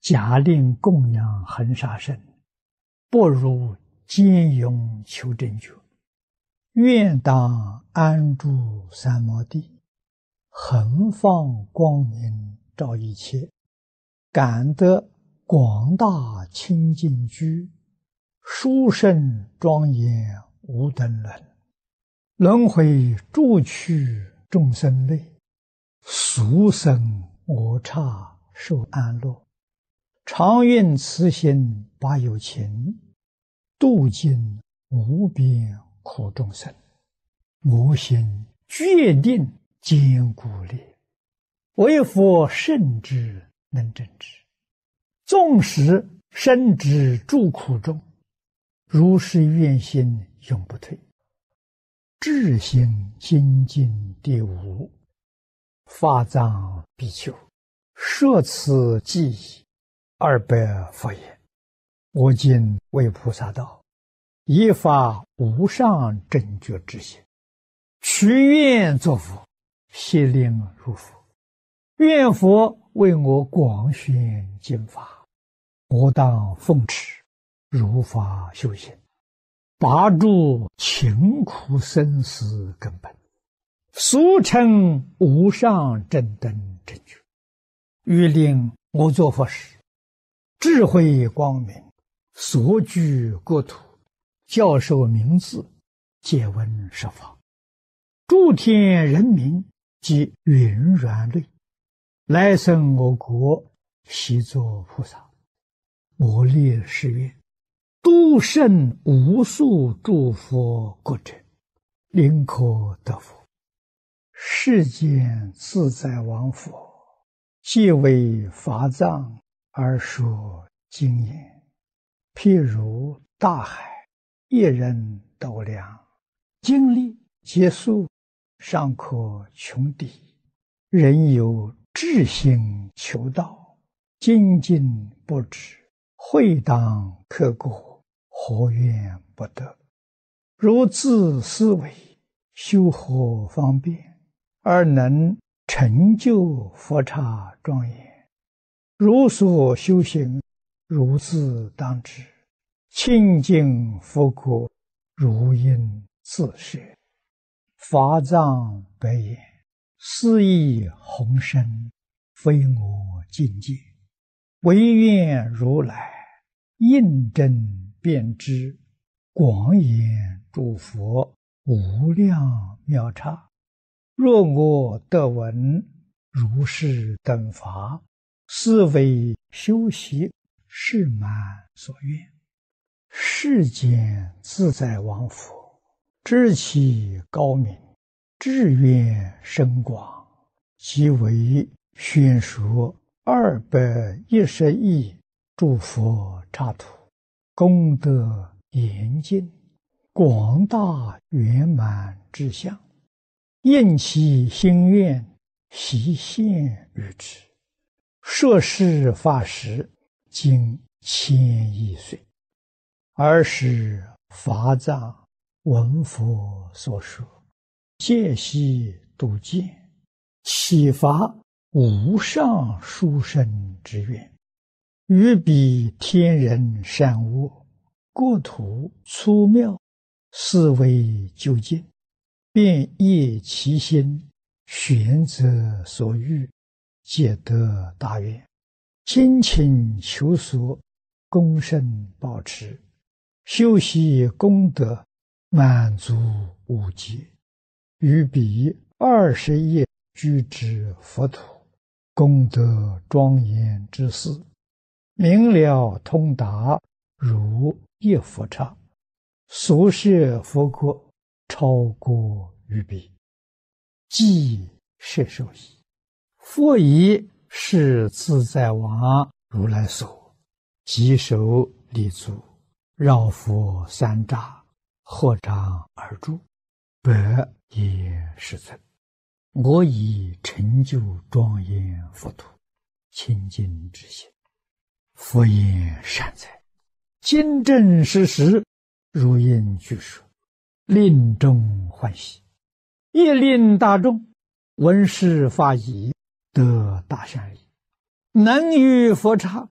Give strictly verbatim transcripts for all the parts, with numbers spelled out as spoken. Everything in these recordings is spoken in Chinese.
假令供养恒沙身，不如兼勇求正觉。愿当安住三摩地，恒放光明照一切，感得广大清净居，殊胜庄严无等伦。轮回诸趣众生类，俗生我刹受安乐。常愿慈心把有情，度尽无边苦众生。我心决定坚固力，为佛圣智能正之。纵使身之诸苦中，如是愿心永不退。智心精进第五，法藏比丘，摄此记忆二百佛言：我今为菩萨道，以发无上正觉之心，许愿作佛，悉令入佛。愿佛为我广宣经法，我当奉持，如法修行，拔除勤苦生死根本，俗称无上正等正觉。欲令我作佛时，智慧光明，所居国土，教授名字，借闻设法，诸天人民及云软类，来生我国，悉作菩萨。我立誓愿，度胜无数诸佛国者，宁可得佛。世间自在王佛，即为法藏而说经言，譬如大海，一人斗量，经历结束，尚可穷底。人有志心求道，精进不止，会当刻过，何怨不得？如自思维，修何方便，而能成就佛刹庄严？如所修行，如自当知，清净佛国，如应自设。法藏白言：斯亦宏深，非我境界，唯愿如来印证遍知，广演诸佛无量妙刹。若我得闻如是等法，是为修习是满所愿。世间自在王佛，知其高明，志愿深广，即为宣说二百一十亿诸佛刹土，功德严尽，广大圆满之相，应其心愿，悉现于之。摄事法时，经千亿岁，尔时法藏闻佛所说，戒悉度见，启发无上殊胜之愿，于彼天人善恶，国土粗妙，思维究竟，便业其心，选择所欲，皆得大愿。精勤求索，功胜保持，修习功德，满足无极。于彼二十亿居之佛土，功德庄严之事，明了通达，如一佛刹。所设佛国，超过于彼，即摄受矣。佛以是自在王如来所，即手立足，绕佛三匝，合掌而住，百也世尊。我以成就庄严佛土，清净之心。佛言善哉，今正实实，如应具说，令众欢喜，亦令大众闻是法已，得大善利，能于佛刹，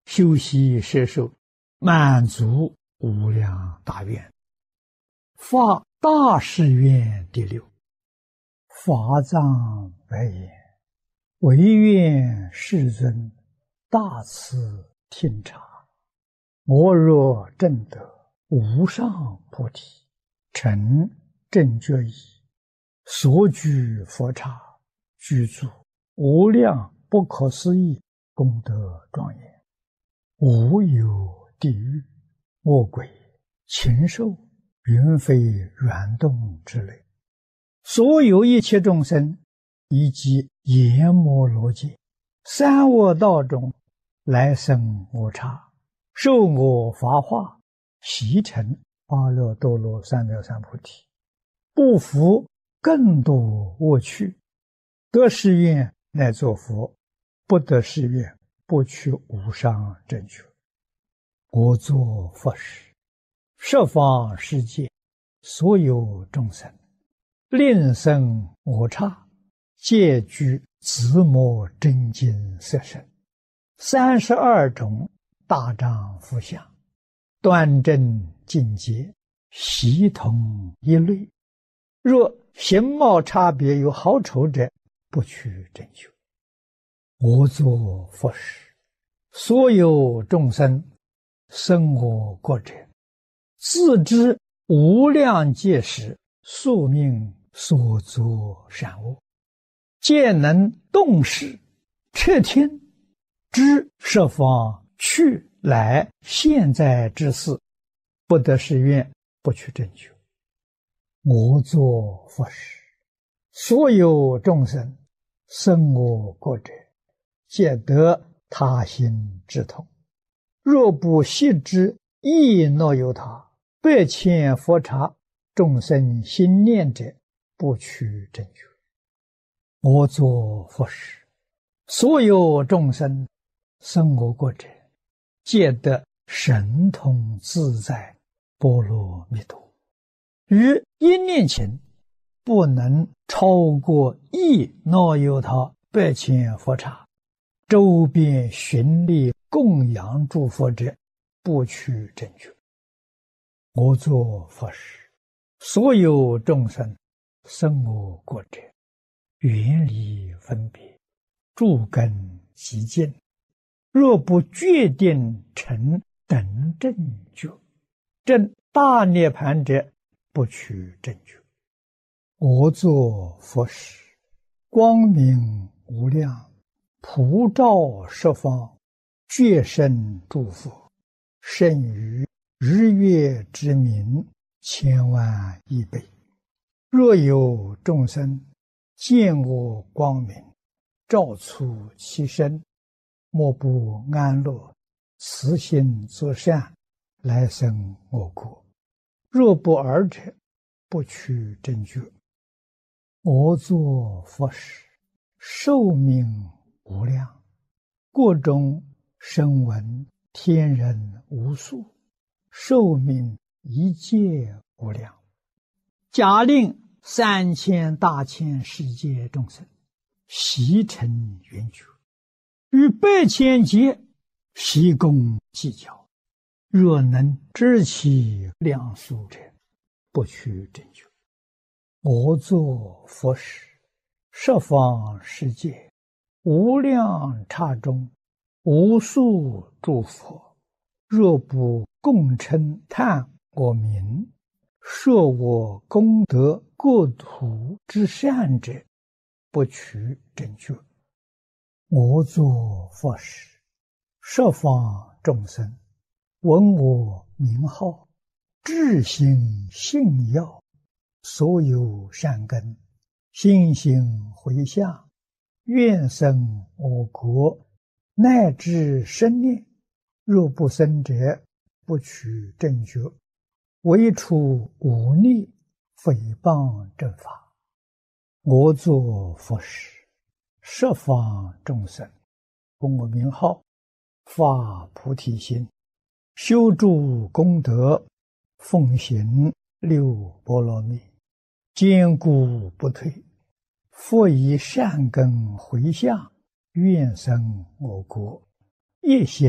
修习摄受，满足无量大愿，发大誓愿第六。法藏白言：唯愿世尊大慈听察，我若证得无上菩提，成正觉意，所居佛刹，具足无量不可思议功德庄严，无有地狱、恶鬼、禽兽、云飞软动之类，所有一切众生，以及阎摩罗界、三恶道中来生我刹，受我法化，习成阿耨多罗三藐三菩提，不服更多恶趣，得誓愿乃作佛，不得誓愿不取无上正觉。我作佛时，十方世界所有众生，令生我刹，皆具自摩真经色身，三十二种大丈夫相，端正境界，悉同一类。若形貌差别有好丑者，不取正觉。我作佛时，所有众生生我国者，自知无量劫时宿命所作善恶，皆能动识彻听，知十方去来现在之事，不得誓愿不取正觉。我作佛时，所有众生生我国者，皆得他心之痛。若不悉知亦若有他，百千佛刹众生心念者，不取正觉。我作佛时，所有众生生我国者，皆得神通自在波罗蜜多。于一念前，不能超过一若有他百千佛刹，周边寻历供养诸佛者，不取正觉。我作佛时，所有众生生我国者，远离分别，诸根极净，若不决定成等正觉，证大涅盘者，不取正觉。我作佛时，光明无量，普照十方，觉胜诸佛，胜于日月之明千万亿倍。若有众生见我光明，照出其身，莫不安乐，慈心作善，来生我国。若不尔者，不取正觉。我作佛时，寿命无量，国中声闻天人无数，寿命一界无量。假令三千大千世界众生悉成圆觉，与百千劫悉共计较，若能知其量数者，不取正觉。我作佛时，十方世界无量刹中，无数诸佛，若不共称叹我名，说我功德国土之善者，不取正觉。我作佛时，十方众生闻我名号，至心信要，所有善根，心行回向，愿生我国，乃至生念。若不生者，不取正觉。唯除忤逆诽谤正法。我作佛时，十方众生闻我名号，发菩提心，修诸功德，奉行六波罗蜜，坚固不退。复以善根回向，愿生我国。业行